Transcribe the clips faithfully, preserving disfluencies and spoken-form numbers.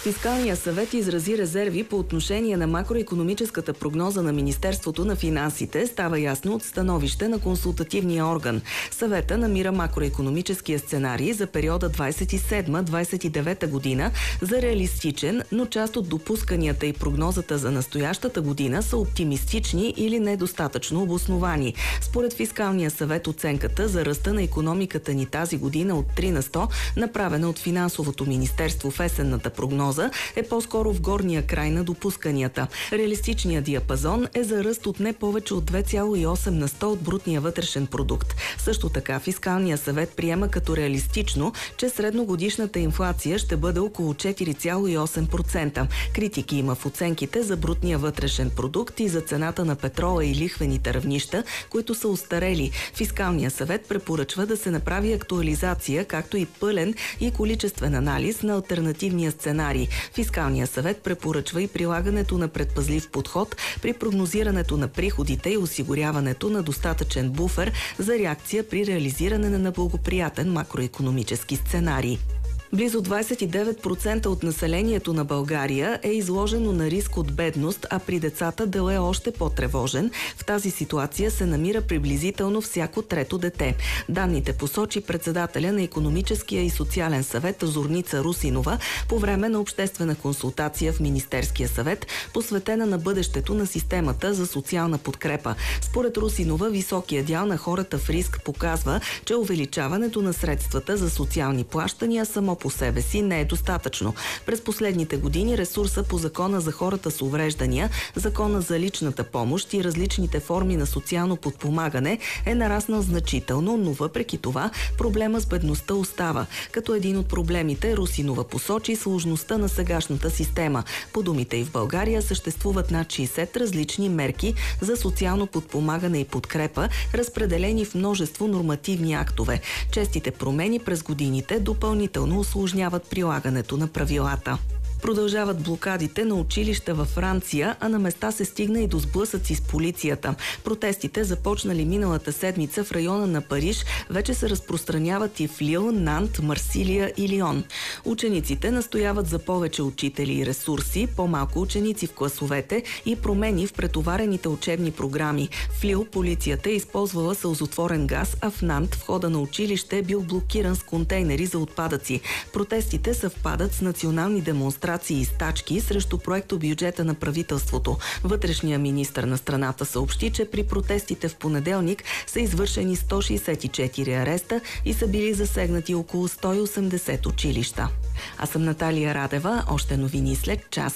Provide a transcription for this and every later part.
Фискалния съвет изрази резерви по отношение на макроекономическата прогноза на Министерството на финансите, става ясно от становище на консултативния орган. Съвета намира макроекономическия сценарий за периода двадесет и седма - двадесет и девета година за реалистичен, но част от допусканията и прогнозата за настоящата година са оптимистични или недостатъчно обосновани. Според Фискалния съвет оценката за ръста на икономиката ни тази година от три на сто, направена от Финансовото министерство в есенната прогноза, е по-скоро в горния край на допусканията. Реалистичният диапазон е за ръст от не повече от две цяло и осем на сто от брутния вътрешен продукт. Също така Фискалния съвет приема като реалистично, че средногодишната инфлация ще бъде около четири цяло и осем процента. Критики има в оценките за брутния вътрешен продукт и за цената на петрола и лихвените равнища, които са устарели. Фискалния съвет препоръчва да се направи актуализация, както и пълен и количествен анализ на алтернативния сценарий. Фискалния съвет препоръчва и прилагането на предпазлив подход при прогнозирането на приходите и осигуряването на достатъчен буфер за реакция при реализиране на неблагоприятен макроекономически сценарий. Близо двадесет и девет процента от населението на България е изложено на риск от бедност, а при децата делът е още по-тревожен. В тази ситуация се намира приблизително всяко трето дете. Данните посочи председателя на Икономическия и социален съвет Зорница Русинова по време на обществена консултация в Министерския съвет, посветена на бъдещето на системата за социална подкрепа. Според Русинова, високия дял на хората в риск показва, че увеличаването на средствата за социални плащания само по себе си не е достатъчно. През последните години ресурса по Закона за хората с увреждания, Закона за личната помощ и различните форми на социално подпомагане е нараснал значително, но въпреки това проблема с бедността остава. Като един от проблемите Русинова посочи сложността на сегашната система. По думите и в България съществуват над шейсет различни мерки за социално подпомагане и подкрепа, разпределени в множество нормативни актове. Честите промени през годините допълнително усложняват прилагането на правилата. Продължават блокадите на училища във Франция, а на места се стигна и до сблъсъци с полицията. Протестите, започнали миналата седмица в района на Париж, вече се разпространяват и в Лил, Нант, Марсилия и Лион. Учениците настояват за повече учители и ресурси, по-малко ученици в класовете и промени в претоварените учебни програми. В Лил полицията е използвала сълзотворен газ, а в Нант входа на училище е бил блокиран с контейнери за отпадъци. Протестите съвпадат с национални демонстрации и стачки срещу проекто бюджета на правителството. Вътрешният министър на страната съобщи, че при протестите в понеделник са извършени сто шейсет и четири ареста и са били засегнати около сто и осемдесет училища. Аз съм Наталия Радева, още новини след час.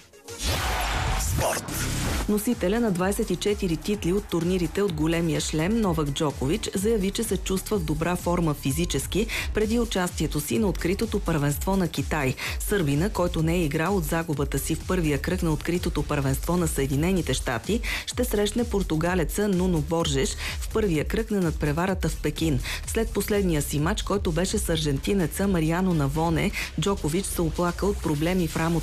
Спорт. Носителя на двадесет и четири титли от турнирите от големия шлем Новак Джокович заяви, че се чувства в добра форма физически преди участието си на откритото първенство на Китай. Сърбина, който не е играл от загубата си в първия кръг на откритото първенство на Съединените щати, ще срещне португалеца Нуно Боржеш в първия кръг на надпреварата в Пекин. След последния си мач, който беше с аржентинеца Мариано Навоне, Джокович се оплака от проблеми в рамото